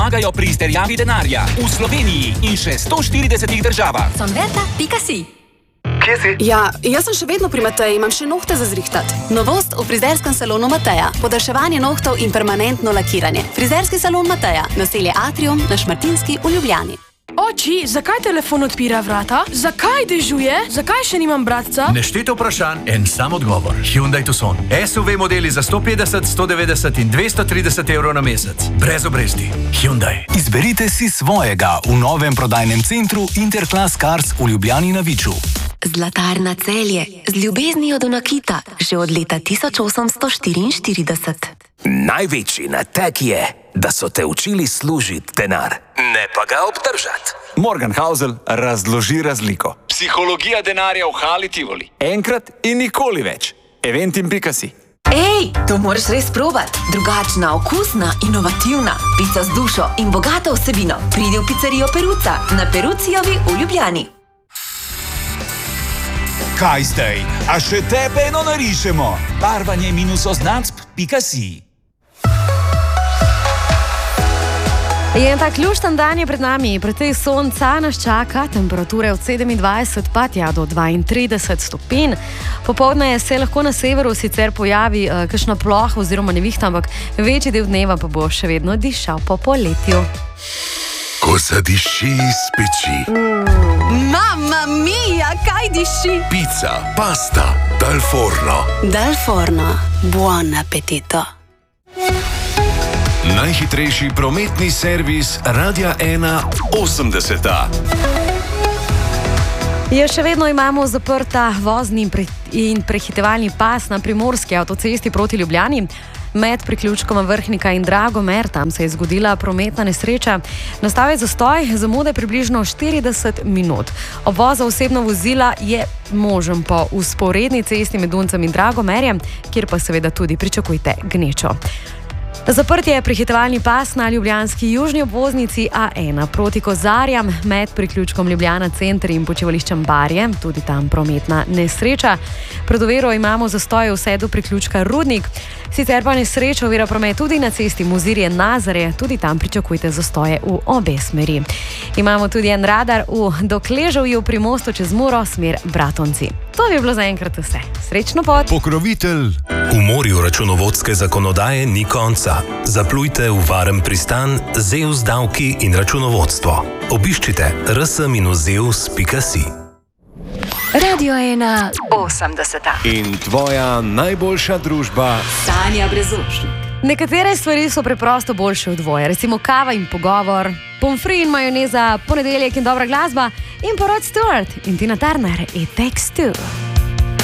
Pomagajo pri izterjavi denarja v Sloveniji in še 140 državah. Sonveta.si. Kje si? Ja, jaz sem še vedno pri Mateji, imam še nohte za zrihtat. Novost v frizerskem salonu Mateja. Podaljševanje nohtov in permanentno lakiranje. Frizerski salon Mateja. Naselje Atrium na Šmartinski v Ljubljani. Oči, zakaj telefon odpira vrata? Zakaj dežuje? Zakaj še nimam bratca? Nešteto vprašanj, en sam odgovor. Hyundai Tucson. SUV modeli za 150, 190 in 230 evrov na mesec. Brez obresti. Hyundai. Izberite si svojega v novem prodajnem centru Interclass Cars v Ljubljani na Viču. Zlatarna Celje. Z ljubeznijo do nakita. Že od leta 1844. Največji nateg je, da so te učili služiti denar, ne pa ga obdržati. Morgan Housel razloži razliko. Psihologija denarja v Hali Tivoli. Enkrat in nikoli več. Eventim.si. Ej, to moraš res probati. Drugačna, okusna, inovativna. Pica z dušo in bogato vsebino. Pridi v pizzerijo Peruca na Perucijovi v Ljubljani. Kaj zdaj? A še tebe eno narišemo? Barvanje-oznacb.si. In tak lušten dan je pred nami, precej sonca nas čaka, temperature od 27 pa tja do 32 stopinj. Popoldne se lahko na severu sicer pojavi kakšna ploha oziroma nevihta, ampak večji del dneva pa bo še vedno dišal po poletju. Ko zadiši iz peči. Mamma mia, kaj diši? Pica, pasta, dal forno. Dal forno, buon appetito. Najhitrejši prometni servis Radia 1 80. Še vedno imamo zaprta vozni in prehitevalni pas na primorski avtocesti proti Ljubljani. Med priključkoma Vrhnika in Dragomer, tam se je zgodila prometna nesreča. Nastal je zastoj, zamude približno 40 minut. Obvoz osebno vozila je možen po vzporedni cesti med Duncem in Dragomerjem, kjer pa seveda tudi pričakujte gnečo. Zaprt je prehitevalni pas na ljubljanski južni obvoznici A1 proti Kozarjam med priključkom Ljubljana center in počivališčem Barje, tudi tam prometna nesreča. Pred oviro imamo zastoje vse do priključka Rudnik, sicer pa nesreča ovira promet tudi na cesti Mozirje-Nazarje, tudi tam pričakujte zastoje v obe smeri. Imamo tudi en radar v Dokleževju pri mostu čez Muro, smer Bratonci. To bi bilo zaenkrat vse. Srečno pot! Pokrovitelj. V morju računovodske zakonodaje ni konca. Zaplujte v varen pristan ZEUS davki in računovodstvo. Obiščite rs-zeus.si. Radio 1 80. In tvoja najboljša družba Sanja Brezovšnik. Nekatere stvari so preprosto boljše od dvoje, recimo kava in pogovor, pomfri in majoneza, ponedeljek in dobra glasba in pa Rod Stewart in Tina Turner, It Takes Two.